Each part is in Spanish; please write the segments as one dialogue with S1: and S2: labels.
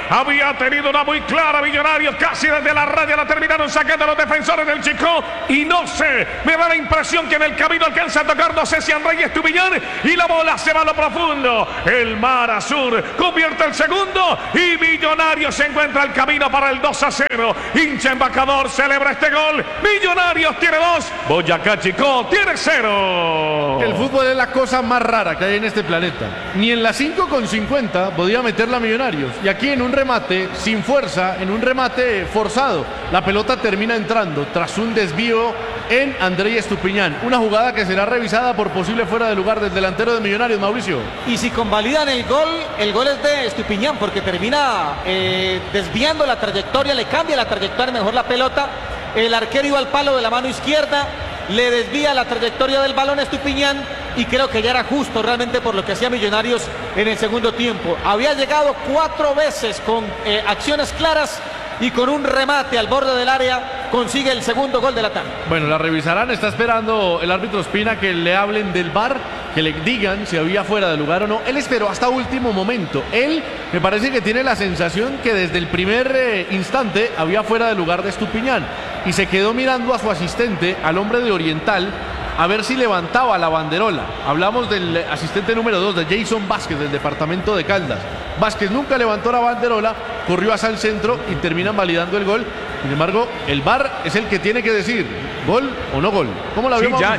S1: Había tenido una muy clara Millonarios, casi desde la raya la terminaron sacando los defensores del Chico. Y no sé, me da la impresión que en el camino alcanza a tocar, no sé si Andrei Estupiñán, y la bola se va a lo profundo. El Mar Azul convierte el segundo y Millonarios se encuentra el camino para el 2-0. Hincha embajador celebra este gol. Millonarios tiene 2, Boyacá Chico tiene 0.
S2: El fútbol es la cosa más rara que hay en este planeta. Ni en la 5,50 podía meterla Millonarios. Y aquí en un remate sin fuerza, en un remate forzado, la pelota termina entrando tras un desvío en Andrei Estupiñán. Una jugada que será revisada por posible fuera de lugar del delantero de Millonarios, Mauricio.
S3: Y si convalidan el gol es de Estupiñán, porque termina desviando la trayectoria, le cambia la trayectoria mejor la pelota. El arquero iba al palo de la mano izquierda, le desvía la trayectoria del balón a Estupiñán y creo que ya era justo realmente por lo que hacía Millonarios en el segundo tiempo. Había llegado 4 veces con acciones claras y con un remate al borde del área consigue el segundo gol de la tarde.
S2: Bueno, la revisarán, está esperando el árbitro Ospina que le hablen del VAR, que le digan si había fuera de lugar o no. Él esperó hasta último momento. Él me parece que tiene la sensación que desde el primer instante había fuera de lugar de Estupiñán y se quedó mirando a su asistente, al hombre de Oriental, a ver si levantaba la banderola. Hablamos del asistente número 2, de Jason Vázquez, del departamento de Caldas. Vázquez nunca levantó la banderola, corrió hacia el centro y terminan validando el gol. Sin embargo, el VAR es el que tiene que decir gol o no gol. ¿Cómo la vio?
S1: Sí,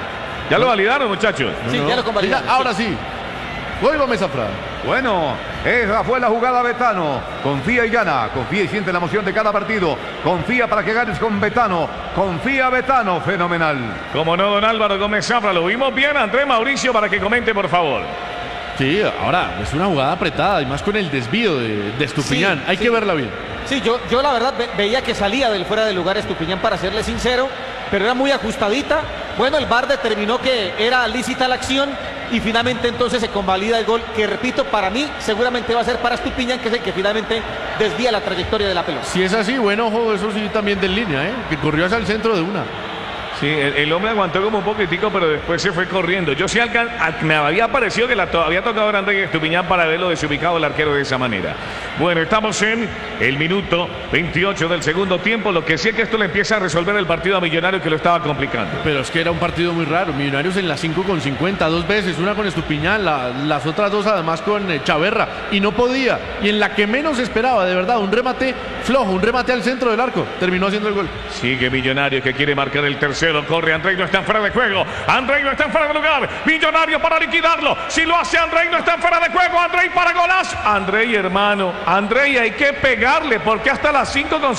S1: ya lo validaron, muchachos.
S3: Sí, ya lo convalidaron.
S2: Ahora sí. Gol Gómez Zafra.
S4: Bueno, esa fue la jugada Betano. Confía y gana, confía y siente la emoción de cada partido. Confía para que ganes con Betano. Confía Betano, fenomenal.
S1: Como no, don Álvaro Gómez Zafra, lo vimos bien. Andrés Mauricio, para que comente, por favor.
S2: Sí, ahora es una jugada apretada y más con el desvío de Estupiñán.
S3: Sí,
S2: Hay que verla bien.
S3: Sí, yo la verdad veía que salía del fuera de lugar Estupiñán, para serle sincero, pero era muy ajustadita. Bueno, el VAR determinó que era lícita la acción y finalmente entonces se convalida el gol, que repito, para mí seguramente va a ser para Estupiñán, que es el que finalmente desvía la trayectoria de la pelota.
S2: Si es así, bueno, ojo, eso sí también de línea, que corrió hacia el centro de una.
S1: Sí, el hombre aguantó como un poquitico, pero después se fue corriendo. Yo sí me había parecido que había tocado Andrés Estupiñán para verlo desubicado el arquero de esa manera. Bueno, estamos en el minuto 28 del segundo tiempo. Lo que sí es que esto le empieza a resolver el partido a Millonarios, que lo estaba complicando.
S2: Pero es que era un partido muy raro. Millonarios en la 5,50, 2 veces, una con Estupiñán, las otras 2 además con Chaverra, y no podía. Y en la que menos esperaba, de verdad, un remate flojo, un remate al centro del arco, terminó haciendo el gol.
S1: Sigue Millonarios, que quiere marcar el tercero. Corre Andrei, no está en fuera de juego. Andrei no está en fuera de lugar. Millonarios para liquidarlo. Si lo hace Andrei, no está en fuera de juego. Andrei para golazo. Andrei, hermano. Andrei, hay que pegarle, porque hasta las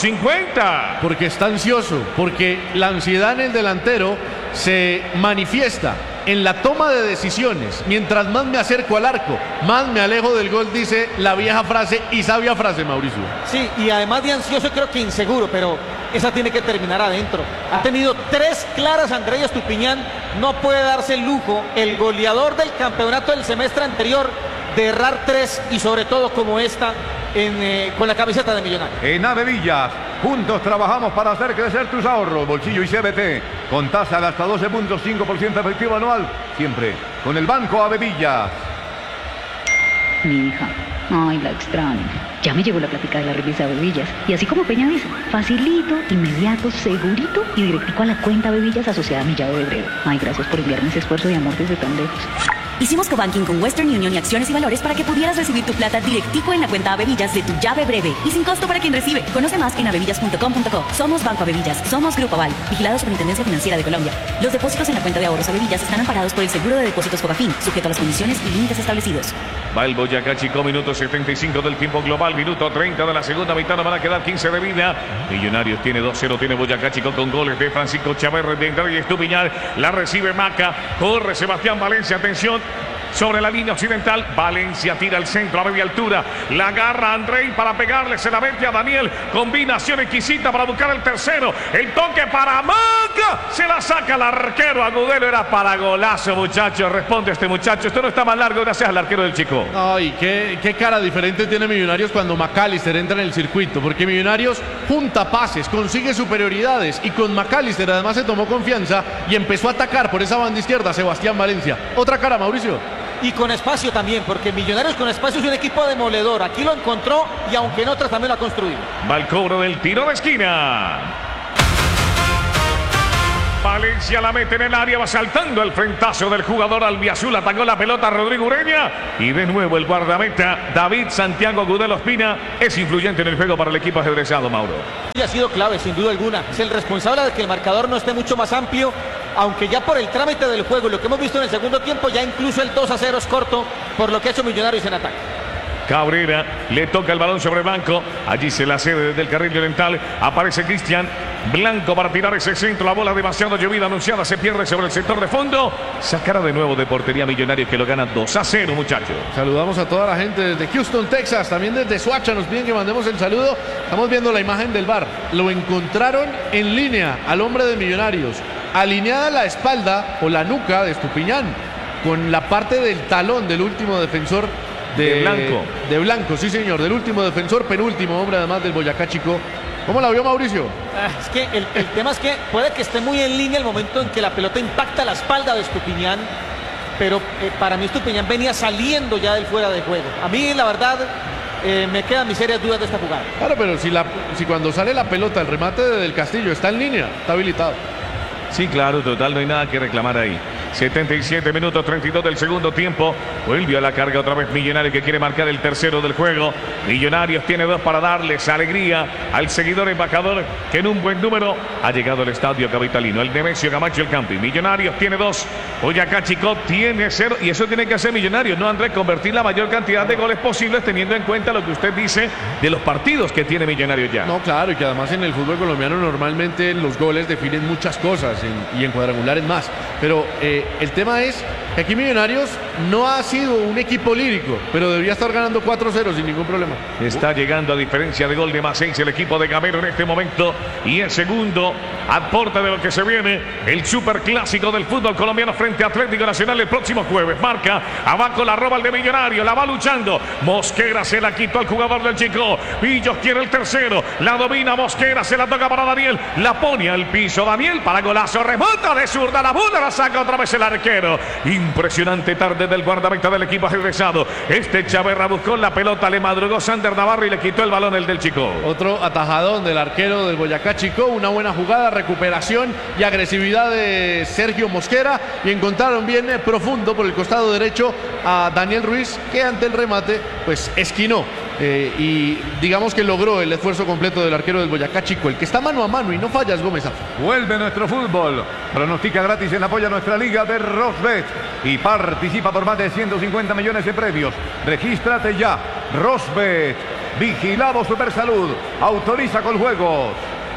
S1: 5,50.
S2: Porque está ansioso, porque la ansiedad en el delantero se manifiesta en la toma de decisiones. Mientras más me acerco al arco, más me alejo del gol, dice la vieja frase y sabia frase, Mauricio.
S3: Sí, y además de ansioso, creo que inseguro, pero esa tiene que terminar adentro. Ha tenido 3 claras Andrei Estupiñán, no puede darse el lujo, el goleador del campeonato del semestre anterior, de errar 3 y sobre todo como esta con la camiseta de Millonarios.
S4: En Ave Villas, juntos trabajamos para hacer crecer tus ahorros, bolsillo y CBT, con tasa de hasta 12.5% efectivo anual, siempre con el Banco Ave Villas.
S5: Mi hija, ay, la extraño. Ya me llegó la plática de la revista Bebillas. Y así como Peña dice, facilito, inmediato, segurito y directico a la cuenta Bebillas asociada a mi llave de breve. Ay, gracias por enviarme ese esfuerzo de amor desde tan lejos.
S6: Hicimos cobanking con Western Union y Acciones y Valores para que pudieras recibir tu plata directico en la cuenta Avevillas de tu llave breve y sin costo para quien recibe. Conoce más en avevillas.com.co. Somos Banco Avevillas, somos Grupo Aval, vigilados por Intendencia Financiera de Colombia. Los depósitos en la cuenta de ahorros Avevillas están amparados por el Seguro de Depósitos Fogafín, sujeto a las condiciones y límites establecidos.
S1: Va el Boyacá Chico, minuto 75 del tiempo global, minuto 30 de la segunda mitad, no van a quedar 15 de vida. Millonarios tiene 2-0, tiene Boyacá Chico con goles de Francisco Chaverra, de Andrei Estupiñán, la recibe Maca, corre Sebastián Valencia, atención. Sobre la línea occidental, Valencia tira al centro a media altura, la agarra Andrei para pegarle, se la mete a Daniel, combinación exquisita para buscar el tercero, el toque para Maca, se la saca el arquero Agudelo, era para golazo, muchachos, responde este muchacho, esto no está más largo gracias al arquero del Chico.
S2: Ay, qué cara diferente tiene Millonarios cuando McAllister entra en el circuito, porque Millonarios junta pases, consigue superioridades y con McAllister además se tomó confianza y empezó a atacar por esa banda izquierda Sebastián Valencia. Otra cara, Mauricio.
S3: y con espacio también, porque Millonarios con espacio es un equipo demoledor. Aquí lo encontró y aunque en otras también lo ha construido.
S1: Va el cobro del tiro de esquina. Valencia la mete en el área, va saltando el frentazo del jugador albiazul, atacó la pelota Rodrigo Ureña y de nuevo el guardameta David Santiago Gudelo Ospina es influyente en el juego para el equipo ajedrezado, Mauro.
S3: Y ha sido clave, sin duda alguna. Es el responsable de que el marcador no esté mucho más amplio, aunque ya por el trámite del juego, lo que hemos visto en el segundo tiempo, ya incluso el 2-0 es corto por lo que ha hecho Millonarios en ataque.
S1: Cabrera le toca el balón sobre Blanco. Allí se la cede desde el carril oriental. Aparece Cristian Blanco para tirar ese centro. La bola demasiado llovida anunciada. Se pierde sobre el sector de fondo. Sacará de nuevo de portería Millonarios que lo gana 2-0, muchachos.
S2: Saludamos a toda la gente desde Houston, Texas. También desde Soacha nos piden que mandemos el saludo. Estamos viendo la imagen del VAR. Lo encontraron en línea al hombre de Millonarios. Alineada la espalda o la nuca de Estupiñán con la parte del talón del último defensor de
S1: Blanco.
S2: De Blanco, sí señor, del último defensor, penúltimo hombre además del Boyacá Chico. ¿Cómo la vio Mauricio?
S3: Es que el tema es que puede que esté muy en línea el momento en que la pelota impacta la espalda de Estupiñán, pero para mí Estupiñán venía saliendo ya del fuera de juego. A mí la verdad me quedan mis serias dudas de esta jugada.
S2: Claro, pero si cuando sale la pelota, el remate del Castillo está en línea, está habilitado.
S1: Sí, claro, total, no hay nada que reclamar ahí. 77 minutos 32 del segundo tiempo. Vuelve a la carga otra vez Millonarios que quiere marcar el tercero del juego. Millonarios tiene 2 para darles alegría al seguidor embajador que en un buen número ha llegado al estadio capitalino. El Nemesio Camacho el Camping. Millonarios tiene 2. Boyacá Chico tiene 0. Y eso tiene que hacer Millonarios, ¿no, Andrés? Convertir la mayor cantidad de goles posibles teniendo en cuenta lo que usted dice de los partidos que tiene Millonarios ya.
S2: No, claro, y que además en el fútbol colombiano normalmente los goles definen muchas cosas y en cuadrangulares más. Pero el tema es que aquí Millonarios no ha sido un equipo lírico, pero debería estar ganando 4-0 sin ningún problema.
S1: Está llegando a diferencia de gol de más 6 el equipo de Gamero en este momento. Y el segundo aporta de lo que se viene el superclásico del fútbol colombiano frente a Atlético Nacional el próximo jueves. Marca abajo, la roba el de Millonarios, la va luchando. Mosquera se la quitó al jugador del Chico. Pillos quiere el tercero, la domina Mosquera, se la toca para Daniel, la pone al piso Daniel para golazo, remota de zurda, la bola la saca otra vez el arquero. Impresionante tarde del guardameta del equipo ajedrezado. Chaverra buscó la pelota, le madrugó Sander Navarro y le quitó el balón el del Chico.
S2: Otro atajadón del arquero del Boyacá Chico, una buena jugada, recuperación y agresividad de Sergio Mosquera y encontraron bien profundo por el costado derecho a Daniel Ruiz que ante el remate pues esquinó. Y digamos que logró el esfuerzo completo del arquero del Boyacá Chico, el que está mano a mano y no fallas, Gómez.
S4: Vuelve nuestro fútbol. Pronostica gratis en apoyo a nuestra liga de Rosbet y participa por más de 150 millones de premios. Regístrate ya. Rosbet. Vigilado Supersalud. Autoriza con juegos.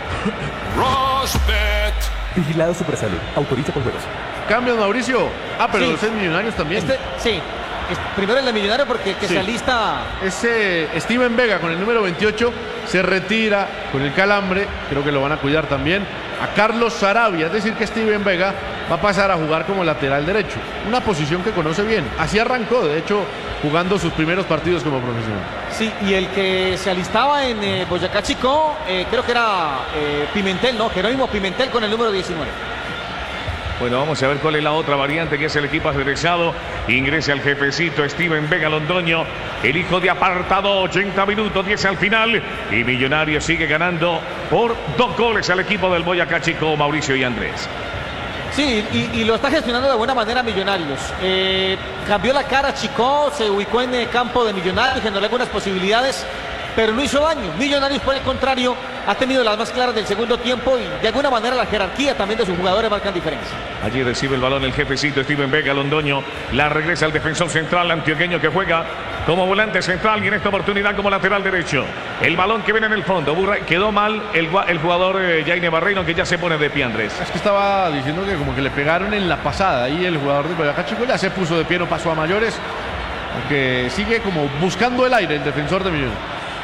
S7: Rosbet.
S8: Vigilado Supersalud. Autoriza con juegos.
S2: Cambio, Mauricio. Pero
S3: Sí.
S2: los Millonarios también.
S3: Sí. Primero el de Millonarios porque el que
S2: Sí.
S3: se alista.
S2: Ese Steven Vega con el número 28 se retira con el calambre, creo que lo van a cuidar también, a Carlos Sarabia, es decir que Steven Vega va a pasar a jugar como lateral derecho, una posición que conoce bien, así arrancó de hecho jugando sus primeros partidos como profesional.
S3: Sí, y el que se alistaba en Boyacá Chico, creo que era Pimentel, ¿no? Jerónimo Pimentel con el número 19.
S1: Bueno, vamos a ver cuál es la otra variante que es el equipo ajedrezado. Ingresa el jefecito Steven Vega Londoño, el hijo de apartado, 80 minutos, 10 al final. Y Millonarios sigue ganando por 2 goles al equipo del Boyacá Chico, Mauricio y Andrés.
S3: Sí, y lo está gestionando de buena manera Millonarios. Cambió la cara Chico, se ubicó en el campo de Millonarios, generó algunas posibilidades, pero no hizo daño. Millonarios, por el contrario, ha tenido las más claras del segundo tiempo y de alguna manera la jerarquía también de sus jugadores marcan diferencia.
S1: Allí recibe el balón el jefecito Steven Vega Londoño. La regresa el defensor central antioqueño que juega como volante central y en esta oportunidad como lateral derecho. El balón que viene en el fondo. Quedó mal el jugador Jaime Barreiro que ya se pone de pie, Andrés.
S2: Es que estaba diciendo que como que le pegaron en la pasada y el jugador del Boyacá Chico ya se puso de pie, no pasó a mayores, aunque sigue como buscando el aire el defensor de Millonarios.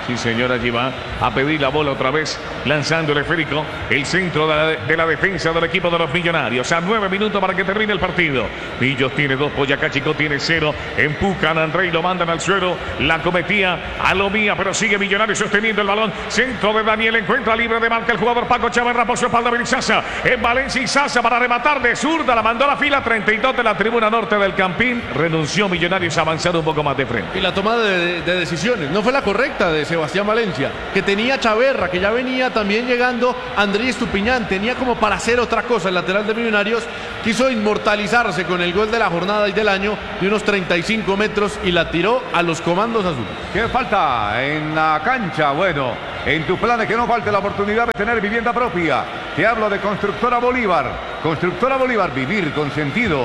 S1: Sí, señor, allí va a pedir la bola otra vez, lanzando el esférico, el centro de la defensa del equipo de los Millonarios. A 9 minutos para que termine el partido. Millos tiene 2, Boyacá Chico tiene 0. Empujan a André y lo mandan al suelo. La cometía a Lomía, pero sigue Millonarios sosteniendo el balón. Centro de Daniel, encuentra libre de marca el jugador Paco Chaverra por su espalda. Sasa en Valencia y Sasa para rematar de zurda, la mandó a la fila. 32 de la tribuna norte del Campín. Renunció Millonarios, avanzando un poco más de frente.
S2: Y la toma de decisiones no fue la correcta de Sebastián Valencia, que tenía Chaverra, que ya venía también llegando Andrés Estupiñán, tenía como para hacer otra cosa. El lateral de Millonarios quiso inmortalizarse con el gol de la jornada y del año de unos 35 metros y la tiró a los comandos azules.
S4: ¿Qué falta en la cancha? Bueno, en tu plan es que no falte la oportunidad de tener vivienda propia. Te hablo de Constructora Bolívar. Constructora Bolívar, vivir con sentido.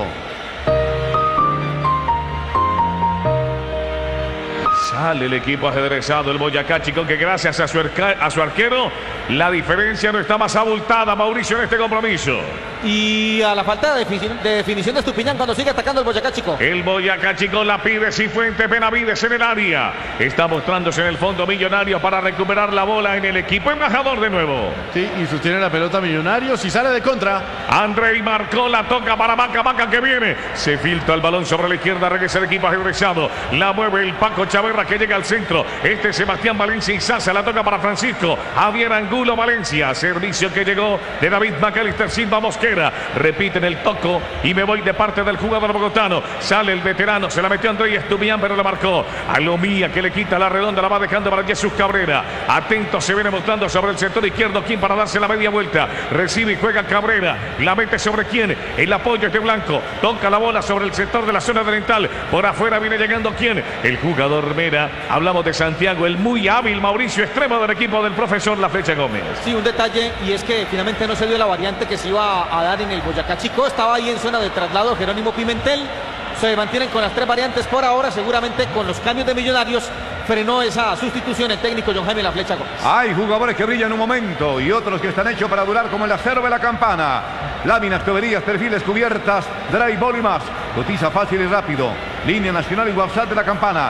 S1: Sale el equipo ajedrezado, el Boyacá Chico, que gracias a su arquero, la diferencia no está más abultada, Mauricio, en este compromiso.
S3: Y a la falta de definición de Estupiñán cuando sigue atacando el Boyacá Chico.
S1: El Boyacá Chico la pide Cifuentes, Benavides en el área. Está mostrándose en el fondo Millonarios para recuperar la bola en el equipo embajador de nuevo.
S2: Sí, y sostiene la pelota Millonarios y sale de contra.
S1: Andrei marcó, la toca para Maca, Maca que viene. Se filtra el balón sobre la izquierda, regresa el equipo ajedrezado. La mueve el Paco Chaverra que llega al centro. Este Sebastián Valencia y Sasa, la toca para Francisco Javier Angulo Valencia. Servicio que llegó de David Macalister Silva Mosquera. Repiten el toco y me voy de parte del jugador bogotano. Sale el veterano, se la metió Andrés Estupiñán, pero la marcó a Lomía, que le quita la redonda, la va dejando para Jesús Cabrera. Atento, se viene mostrando sobre el sector izquierdo. ¿Quién para darse la media vuelta? Recibe y juega Cabrera. La mete sobre quién. El apoyo es de Blanco. Toca la bola sobre el sector de la zona oriental. Por afuera viene llegando quién. El jugador Mera. Hablamos de Santiago, el muy hábil Mauricio, extremo del equipo del profesor La Flecha Gómez.
S3: Sí, un detalle, y es que finalmente no se dio la variante que se iba a dar en el Boyacá Chico. Estaba ahí en zona de traslado Jerónimo Pimentel. Se mantienen con las 3 variantes por ahora. Seguramente con los cambios de Millonarios frenó esa sustitución el técnico John Jaime La Flecha Gómez.
S4: Hay jugadores que brillan un momento y otros que están hechos para durar, como el acero de la Campana. Láminas, tuberías, perfiles, cubiertas, drywall y más. Cotiza fácil y rápido. Línea nacional y WhatsApp de La Campana.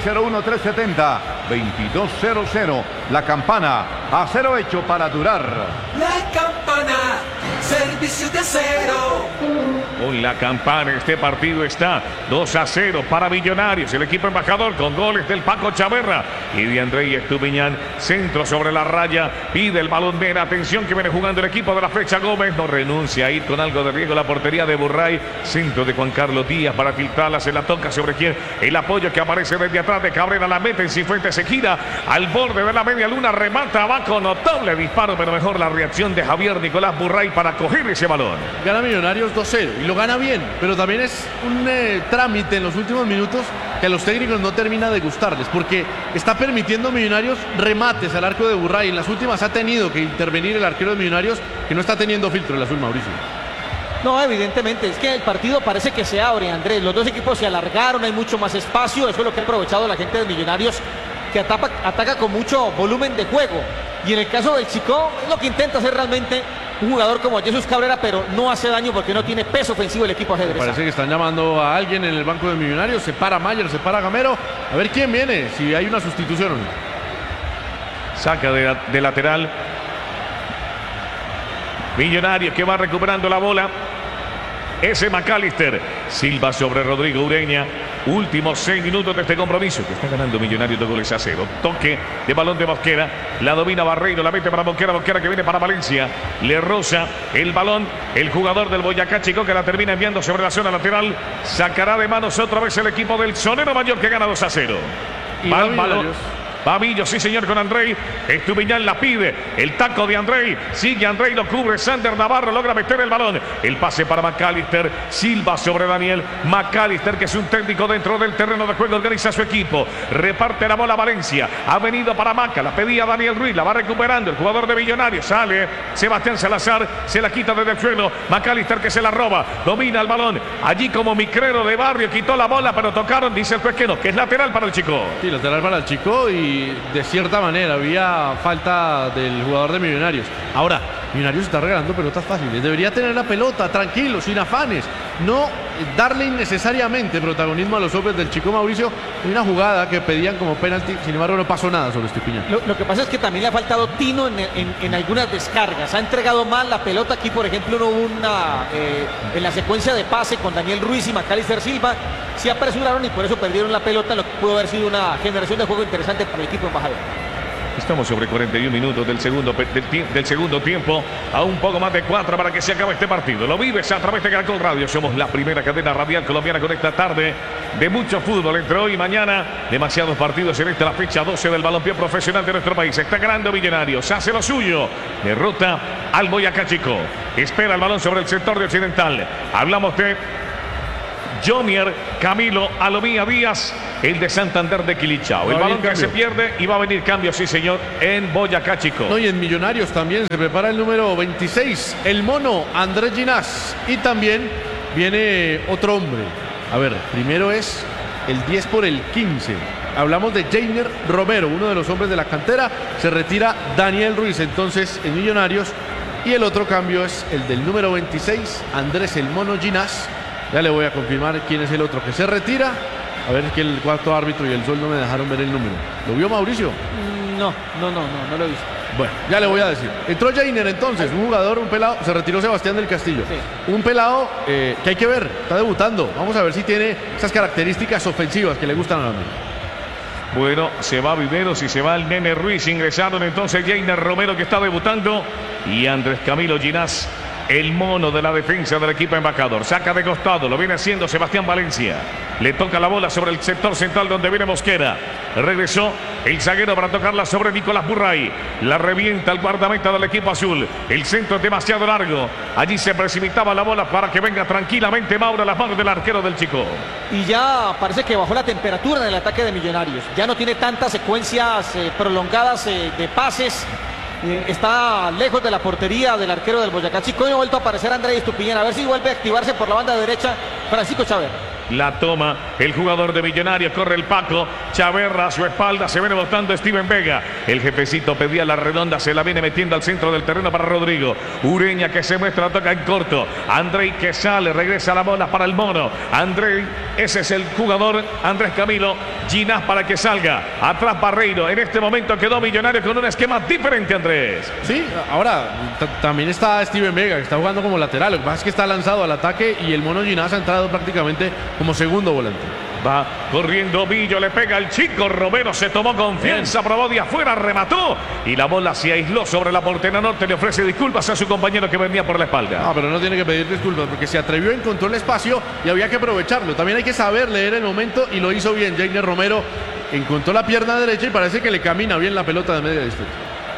S4: 601-370-2200. La Campana, acero hecho para durar.
S7: La Campana, servicio de acero.
S1: Con La Campana, este partido está 2-0 para Millonarios. El equipo embajador con goles del Paco Chaverra y de Andrés Estupiñán. Centro sobre la raya, pide el balón Mera. Atención que viene jugando el equipo de La Flecha Gómez. No renuncia a ir con algo de riesgo la portería de Burray. Centro de Juan Carlos Díaz para filtrarla. Se la toca sobre quién. El apoyo que aparece desde atrás de Cabrera. La mete en Cifuentes, se gira al borde de la media luna. Remata abajo. Notable disparo, pero mejor la reacción de Javier Nicolás Burray para coger ese balón.
S2: Gana Millonarios 2-0 y lo gana bien, pero también es un trámite en los últimos minutos que a los técnicos no termina de gustarles, porque está permitiendo Millonarios remates al arco de Burray. En las últimas ha tenido que intervenir el arquero de Millonarios, que no está teniendo filtro el azul, Mauricio.
S3: No, evidentemente, es que el partido parece que se abre, Andrés. Los dos equipos se alargaron, hay mucho más espacio. Eso es lo que ha aprovechado la gente de Millonarios, que ataca con mucho volumen de juego. Y en el caso del Chico, es lo que intenta hacer realmente un jugador como Jesús Cabrera, pero no hace daño porque no tiene peso ofensivo el equipo ajedrez.
S2: Parece que están llamando a alguien en el banco de Millonarios. Se para Mayer, se para Gamero. A ver quién viene, si hay una sustitución o no.
S1: Saca de lateral Millonarios, que va recuperando la bola. Ese Macalister. Silva sobre Rodrigo Ureña. Últimos 6 minutos de este compromiso, que está ganando Millonarios 2-0. Toque de balón de Mosquera. La domina Barreiro, la mete para Mosquera. Mosquera que viene para Valencia. Le roza el balón el jugador del Boyacá Chico, que la termina enviando sobre la zona lateral. Sacará de manos otra vez el equipo del Sonero Mayor, que gana 2-0.
S2: Y va el balón.
S1: Babillo, sí señor, con Andrei. Estupiñán la pide. El taco de Andrei. Sigue Andrei, lo cubre. Sander Navarro logra meter el balón. El pase para Macalister. Silva sobre Daniel. Macalister, que es un técnico dentro del terreno de juego, organiza su equipo. Reparte la bola a Valencia. Ha venido para Maca. La pedía Daniel Ruiz. La va recuperando el jugador de Millonarios. Sale Sebastián Salazar. Se la quita desde el suelo. Macalister, que se la roba. Domina el balón. Allí como micrero de barrio. Quitó la bola, pero tocaron. Dice el juez que no, que es lateral para el Chico.
S2: Sí, lateral para el Chico, y de cierta manera había falta del jugador de Millonarios. Ahora, Millonarios está regalando pelotas fáciles. Debería tener la pelota, tranquilo, sin afanes. No darle innecesariamente protagonismo a los hombres del Chico Mauricio. Hay una jugada que pedían como penalti, sin embargo no pasó nada sobre Estupiñán.
S3: Lo que pasa es que también le ha faltado tino en algunas descargas. Ha entregado mal la pelota. Aquí, por ejemplo, no hubo en la secuencia de pase con Daniel Ruiz y Macalister Silva. Se apresuraron y por eso perdieron la pelota, lo que pudo haber sido una generación de juego interesante para el equipo embajador.
S1: Estamos sobre 41 minutos del segundo tiempo, a un poco más de 4 para que se acabe este partido. Lo vives a través de Caracol Radio. Somos la primera cadena radial colombiana con esta tarde de mucho fútbol entre hoy y mañana. Demasiados partidos en esta la fecha 12 del balompié profesional de nuestro país. Está ganando Millonarios, hace lo suyo, derrota al Boyacá Chico. Espera el balón sobre el sector de Occidental. Hablamos de Jonier Camilo Alomía Díaz, el de Santander de Quilichao. El balón que se pierde y va a venir cambio, sí señor, en Boyacá Chico.
S2: No, y en Millonarios también se prepara el número 26, el mono Andrés Ginás. Y también viene otro hombre. A ver, primero es el 10 por el 15. Hablamos de Jainer Romero, uno de los hombres de la cantera. Se retira Daniel Ruiz entonces en Millonarios. Y el otro cambio es el del número 26, Andrés el mono Ginás. Ya le voy a confirmar quién es el otro que se retira. A ver, es que el cuarto árbitro y el sol no me dejaron ver el número. ¿Lo vio Mauricio?
S3: No lo he visto.
S2: Bueno, ya le voy a decir. Entró Jainer entonces, un jugador, un pelado. Se retiró Sebastián del Castillo. Sí. Un pelado que hay que ver, está debutando. Vamos a ver si tiene esas características ofensivas que le gustan a la mente.
S1: Bueno, se va Viveros y se va el Nene Ruiz. Ingresaron entonces Jainer Romero, que está debutando, y Andrés Camilo Ginás, el mono de la defensa del equipo embajador. Saca de costado, lo viene haciendo Sebastián Valencia. Le toca la bola sobre el sector central donde viene Mosquera. Regresó el zaguero para tocarla sobre Nicolás Burray. La revienta el guardameta del equipo azul. El centro es demasiado largo. Allí se precipitaba la bola para que venga tranquilamente Mauro a las manos del arquero del Chico.
S3: Y ya parece que bajó la temperatura en el ataque de Millonarios. Ya no tiene tantas secuencias prolongadas de pases. Está lejos de la portería del arquero del Boyacá Chico. Y ha vuelto a aparecer Andrés Estupiñán. A ver si vuelve a activarse por la banda derecha Francisco Chávez.
S1: La toma el jugador de Millonarios, corre el Paco Chaverra a su espalda, se viene botando Steven Vega. El jefecito pedía la redonda, se la viene metiendo al centro del terreno para Rodrigo. Ureña que se muestra, toca en corto. Andrei que sale, regresa la bola para el mono. Andrei, ese es el jugador, Andrés Camilo Ginás para que salga. Atrás Barreiro, en este momento quedó Millonario con un esquema diferente, Andrés.
S2: Sí, ahora también está Steven Vega, que está jugando como lateral. Lo que pasa es que está lanzado al ataque y el mono Ginás ha entrado prácticamente como segundo volante.
S1: Va corriendo Villo, le pega el Chico Romero, se tomó confianza, probó de afuera, remató y la bola se aisló sobre la portería norte. Le ofrece disculpas a su compañero que venía por la espalda.
S2: Ah, pero no tiene que pedir disculpas porque se atrevió, encontró el espacio y había que aprovecharlo. También hay que saber leer el momento y lo hizo bien. Jainer Romero encontró la pierna derecha y parece que le camina bien la pelota de media distancia.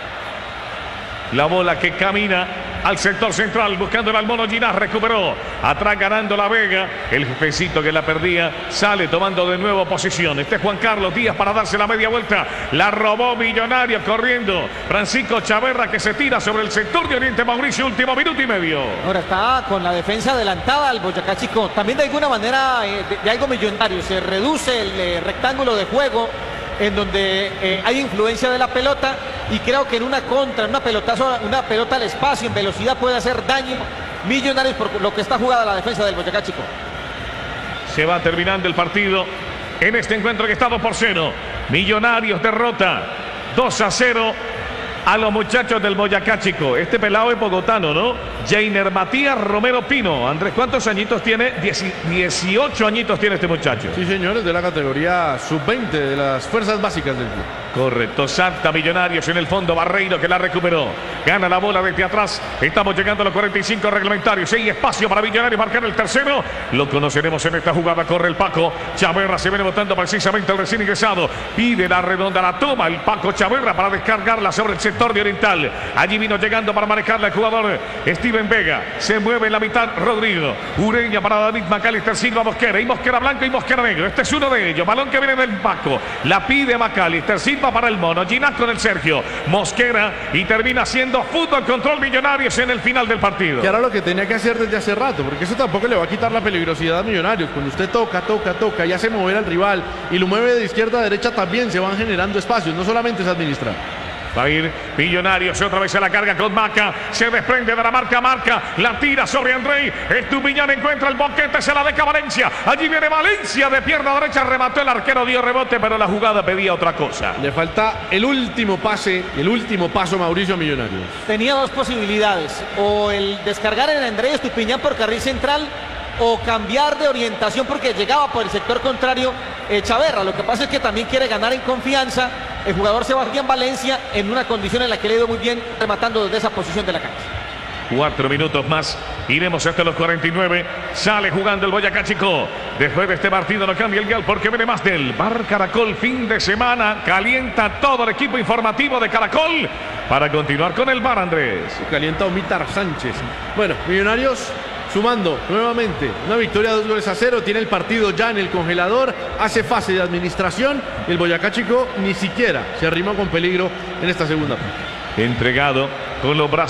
S1: La bola que camina al sector central, buscando al mono Ginás, recuperó, atrás ganando la Vega, el jefecito que la perdía, sale tomando de nuevo posición, este es Juan Carlos Díaz para darse la media vuelta, la robó Millonarios corriendo, Francisco Chaverra que se tira sobre el sector de Oriente Mauricio, último minuto y medio.
S3: Ahora está con la defensa adelantada al Boyacá Chico, también de alguna manera de algo Millonario, se reduce el rectángulo de juego, en donde hay influencia de la pelota y creo que en una contra, en una pelotazo, una pelota al espacio, en velocidad puede hacer daño Millonarios por lo que está jugada la defensa del Boyacá Chico.
S1: Se va terminando el partido en este encuentro que está 2-0. Millonarios derrota 2-0 a los muchachos del Boyacá Chico. Este pelado es bogotano, ¿no? Jainer Matías Romero Pino. Andrés, ¿cuántos añitos tiene? 18 añitos tiene este muchacho.
S2: Sí, señores, de la categoría sub-20 de las fuerzas básicas del club.
S1: Correcto, salta Millonarios en el fondo, Barreiro que la recuperó, gana la bola desde atrás, estamos llegando a los 45 reglamentarios, hay espacio para Millonarios marcar el tercero, lo conoceremos en esta jugada, corre el Paco Chaverra, se viene botando precisamente el recién ingresado, pide la redonda, la toma el Paco Chaverra para descargarla sobre el sector de Oriental, allí vino llegando para manejarla el jugador Steven Vega, se mueve en la mitad Rodrigo, Ureña para David Macalister Silva, Mosquera, y Mosquera blanco y Mosquera negro, este es uno de ellos, balón que viene del Paco, la pide Macalister Silva para el mono, Ginás con el Sergio, Mosquera y termina siendo fútbol control Millonarios en el final del partido.
S2: Que era lo que tenía que hacer desde hace rato, porque eso tampoco le va a quitar la peligrosidad a Millonarios. Cuando usted toca y hace mover al rival y lo mueve de izquierda a derecha, también se van generando espacios, no solamente es administrar.
S1: Va a ir Millonarios, otra vez se la carga con Maca. Se desprende de la marca, la tira sobre Andrei. Estupiñán encuentra el boquete, se la deja Valencia. Allí viene Valencia de pierna derecha, remató el arquero, dio rebote, pero la jugada pedía otra cosa.
S2: Le falta el último pase, el último paso Mauricio a Millonarios.
S3: Tenía dos posibilidades, o el descargar en Andrés Estupiñán por carril central, o cambiar de orientación porque llegaba por el sector contrario Chaverra. Lo que pasa es que también quiere ganar en confianza el jugador Sebastián Valencia en una condición en la que le ha ido muy bien rematando desde esa posición de la cancha.
S1: 4 minutos más, iremos hasta los 49. Sale jugando el Boyacá Chico. Después de este partido no cambia el dial porque viene más del Bar Caracol. Fin de semana, calienta todo el equipo informativo de Caracol para continuar con el Bar, Andrés.
S2: Calienta Omítar Sánchez. Bueno, Millonarios sumando nuevamente una victoria 2-0, tiene el partido ya en el congelador, hace fase de administración. El Boyacá Chico ni siquiera se arrimó con peligro en esta segunda parte.
S1: Entregado con los brazos